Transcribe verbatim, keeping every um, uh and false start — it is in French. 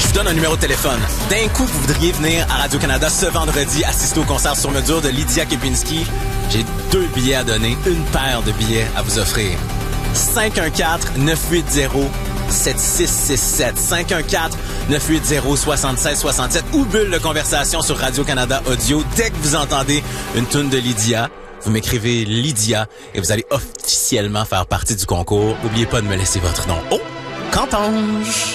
vous donne un numéro de téléphone. D'un coup, vous voudriez venir à Radio-Canada ce vendredi assister au concert sur mesure de Lydia Kepinski. J'ai deux billets à donner, une paire de billets à vous offrir. cinq un quatre, neuf huit zéro, sept six six sept. cinq un quatre, neuf huit zéro, six six six sept ou bulle de conversation sur Radio-Canada Audio. Dès que vous entendez une toune de Lydia, vous m'écrivez Lydia et vous allez officiellement faire partie du concours. N'oubliez pas de me laisser votre nom. Oh, Cantange!